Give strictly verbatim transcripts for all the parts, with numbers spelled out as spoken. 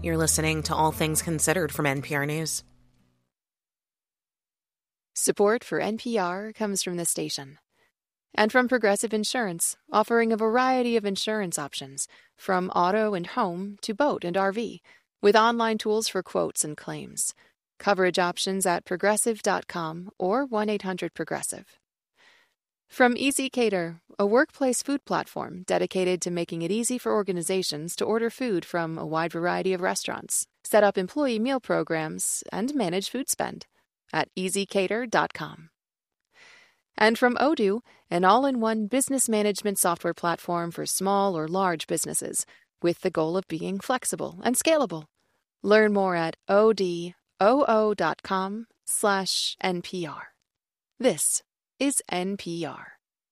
You're listening to All Things Considered from N P R News. Support for N P R comes from the station and from Progressive Insurance, offering a variety of insurance options, from auto and home to boat and R V, with online tools for quotes and claims. Coverage options at progressive dot com or one eight hundred progressive. From Easy Cater, a workplace food platform dedicated to making it easy for organizations to order food from a wide variety of restaurants, set up employee meal programs, and manage food spend at easy cater dot com. And from Odoo, an all-in-one business management software platform for small or large businesses, with the goal of being flexible and scalable. Learn more at odoo dot com slash N P R. This is N P R.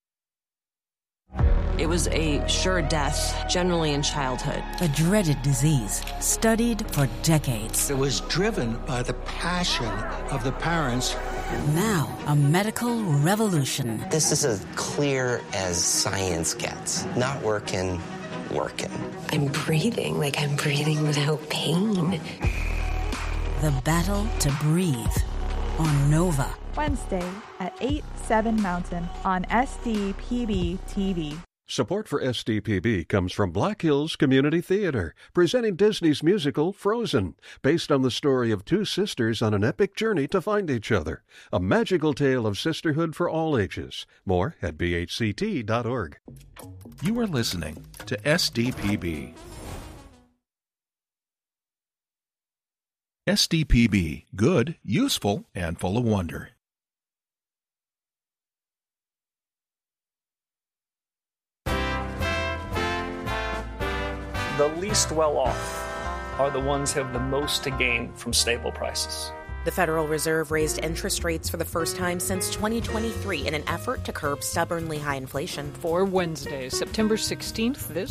It was a sure death, generally in childhood. A dreaded disease, studied for decades. It was driven by the passion of the parents. Now, a medical revolution. This is as clear as science gets. Not working, working. I'm breathing like I'm breathing without pain. The battle to breathe on Nova. Wednesday at eight, seven Mountain on S D P B T V. Support for S D P B comes from Black Hills Community Theater, presenting Disney's musical Frozen, based on the story of two sisters on an epic journey to find each other. A magical tale of sisterhood for all ages. More at b h c t dot org. You are listening to S D P B. S D P B, good, useful, and full of wonder. The least well-off are the ones who have the most to gain from stable prices. The Federal Reserve raised interest rates for the first time since twenty twenty-three in an effort to curb stubbornly high inflation. For Wednesday, September sixteenth, this